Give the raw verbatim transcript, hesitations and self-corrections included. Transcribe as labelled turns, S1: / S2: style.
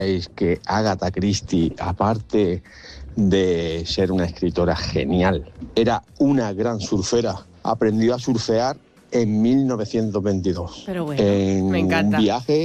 S1: Es que Agatha Christie, aparte de ser una escritora genial, era una gran surfera. Aprendió a surfear en mil novecientos veintidós.
S2: Pero bueno,
S1: en
S2: me encanta.
S1: un viaje